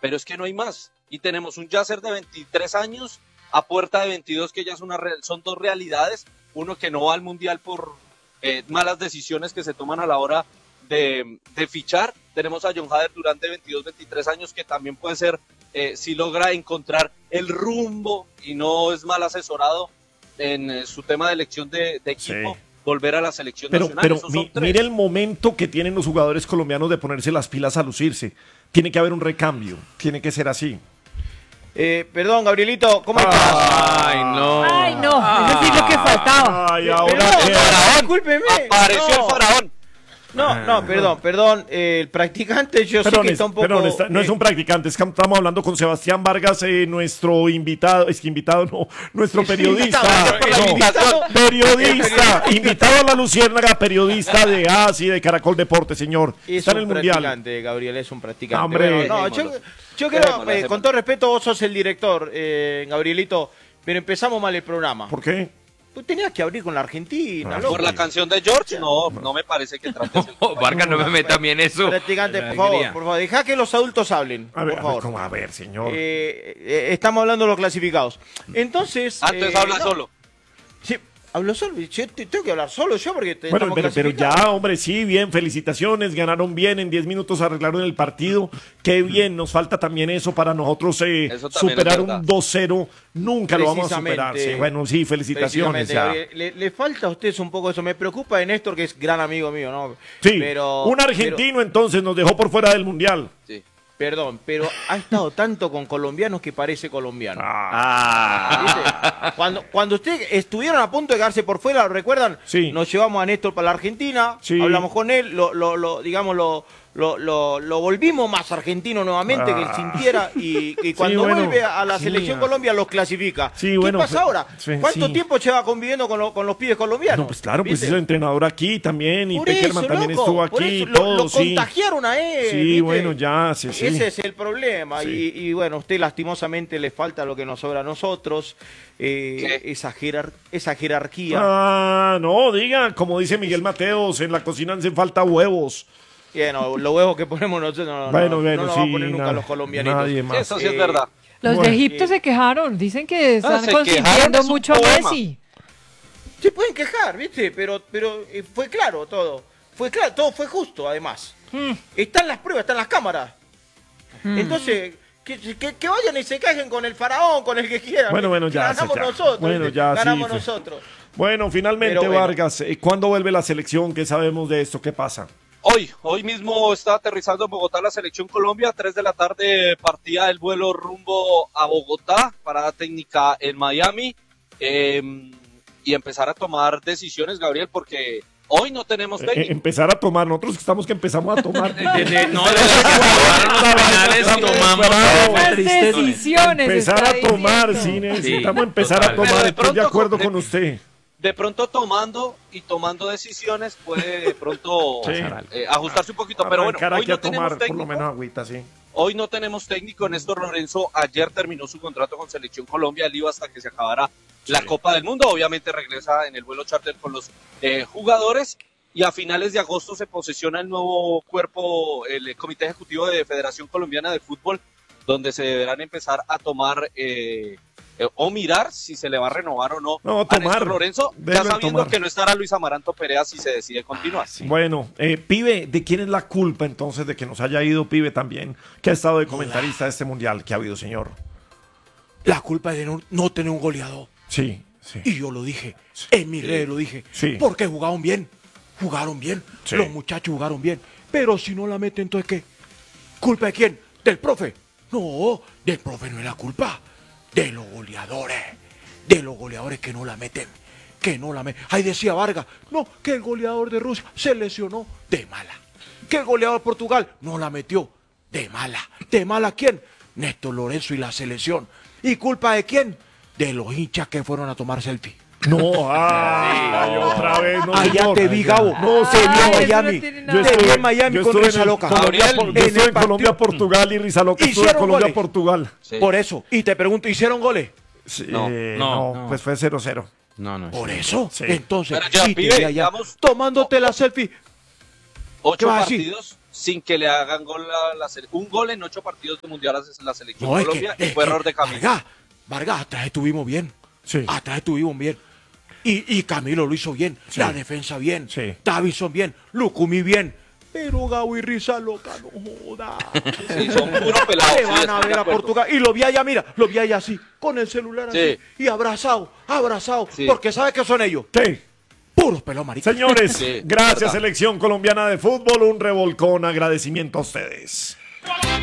pero es que no hay más. Y tenemos un Yasser de 23 años a puerta de 22, que ya son dos realidades. Uno que no va al Mundial por malas decisiones que se toman a la hora de fichar. Tenemos a John Hader Durán de 22, 23 años, que también puede ser, si logra encontrar el rumbo y no es mal asesorado en su tema de elección de equipo, volver a la selección nacional. Pero mire el momento que tienen los jugadores colombianos de ponerse las pilas a lucirse. Tiene que haber un recambio, tiene que ser así. Perdón, Gabrielito, ¿cómo estás? Ay, no. Eso sí es lo que faltaba. Ay, ahora Discúlpeme. Apareció el faraón. No, perdón, el practicante yo sé que está un poco... no es un practicante, es que estamos hablando con Sebastián Vargas, nuestro invitado, nuestro periodista. Invitado a la Luciérnaga, periodista de ASI, de Caracol Deportes, señor. Está en el Mundial. Gabriel, es un practicante. Hombre. Yo creo, con todo respeto, vos sos el director, Gabrielito, pero empezamos mal el programa. ¿Por qué? Tú tenías que abrir con la Argentina, loco. Por la canción de George, no me parece que trates el tema. Vargas, no me meta a mí en eso. Practicante, por favor, deja que los adultos hablen. Por favor. A ver, señor. Estamos hablando de los clasificados. Entonces... Entonces habla solo. Sí, hablo solo. Yo tengo que hablar solo yo porque bueno, pero ya, hombre, sí, bien, felicitaciones, ganaron bien, en 10 minutos arreglaron el partido, qué bien, nos falta también eso para nosotros superar un 2-0, nunca lo vamos a superar. Sí, bueno, sí, felicitaciones. Ya. Le falta a ustedes un poco eso, me preocupa de Néstor, que es gran amigo mío, ¿no? Sí, un argentino entonces nos dejó por fuera del Mundial. Sí. Perdón, pero ha estado tanto con colombianos que parece colombiano. Cuando ustedes estuvieron a punto de quedarse por fuera, ¿lo recuerdan? Sí. Nos llevamos a Néstor para la Argentina, hablamos con él, lo volvimos más argentino nuevamente, que él sintiera, y cuando vuelve a la selección Colombia los clasifica. ¿Qué pasa ahora? ¿Cuánto tiempo lleva conviviendo con los pibes colombianos? No, pues claro, pues es el entrenador aquí también, y Peckerman también estuvo aquí, lo contagiaron a él. Sí, ¿viste? bueno, ya, sí. Ese es el problema, y bueno, a usted lastimosamente le falta lo que nos sobra a nosotros, esa jerarquía. No, diga, como dice Miguel Mateos, en la cocina hacen falta huevos. Bueno, los huevos que ponemos nosotros no nos van a poner nunca los colombianitos. Eso sí es verdad. Los de Egipto se quejaron, dicen que están consintiendo mucho a Messi. Se pueden quejar, ¿viste? Pero fue claro todo. Todo fue justo, además. Están las pruebas, están las cámaras. Entonces, que vayan y se quejen con el faraón, con el que quieran. Bueno, ya. Ganamos nosotros. Bueno, ya, ganamos nosotros. Bueno, finalmente, Vargas, ¿cuándo vuelve la selección? ¿Qué sabemos de esto? ¿Qué pasa? Hoy mismo está aterrizando en Bogotá la selección Colombia. 3 de la tarde partía el vuelo rumbo a Bogotá, parada técnica en Miami, y empezar a tomar decisiones, Gabriel, porque hoy no tenemos técnico. Empezar a tomar, nosotros estamos que empezamos a tomar. Decisiones. Empezar a tomar, sí, necesitamos empezar a tomar. Estoy de acuerdo con usted. De pronto tomando decisiones puede de pronto ajustarse un poquito, pero bueno, hoy no tenemos técnico. Por lo menos agüita, sí. Hoy no tenemos técnico. Néstor Lorenzo ayer terminó su contrato con Selección Colombia, él iba hasta que se acabara la Copa del Mundo, obviamente regresa en el vuelo charter con los jugadores, y a finales de agosto se posesiona el nuevo cuerpo, el Comité Ejecutivo de Federación Colombiana de Fútbol, donde se deberán empezar a tomar o mirar si se le va a renovar o no, a Néstor Lorenzo, ya sabiendo que no estará Luis Amaranto Perea si se decide continuar. Bueno, Pibe, ¿de quién es la culpa entonces de que nos haya ido Pibe también, que ha estado de comentarista de este mundial que ha habido, señor? La culpa es de no tener un goleador. Sí. Y yo lo dije, en mis redes lo dije, porque jugaron bien, los muchachos jugaron bien, pero si no la meten, entonces ¿qué? ¿Culpa de quién? ¿Del profe? No, del profe no es la culpa. De los goleadores que no la meten, Ahí decía Vargas, no, que el goleador de Rusia se lesionó de mala, que el goleador de Portugal no la metió de mala, ¿quién? Néstor Lorenzo y la selección. ¿Y culpa de quién? De los hinchas que fueron a tomar selfie. No, otra vez, no. Allá te vi, Gabo. No, te vi en Miami. Yo estuve en Miami con Risa Loca. Yo estuve en Colombia, Portugal y Risa Loca estuvo en Colombia, Portugal. Por eso. Y te pregunto, ¿hicieron goles? No, pues fue 0-0. No. Por eso. Entonces, te vi allá tomándote la selfie. 8 partidos sin que le hagan gol un gol en 8 partidos de mundial a la selección Colombia, y fue error de Camilo. Vargas, atrás estuvimos bien. Sí. Atrás estuvimos bien. Y Camilo lo hizo bien. Sí. La defensa bien. Sí. Davison bien. Lucumí bien. Pero Gabo y Risa loca, no joda. Sí, son puros pelados. Se van a ver a Portugal. Y lo vi allá, mira, lo vi allá así, con el celular así. Y abrazado. Sí. Porque ¿sabe qué son ellos? Sí. Puros pelados, maricas. Señores, gracias, Selección Colombiana de Fútbol. Un revolcón, agradecimiento a ustedes.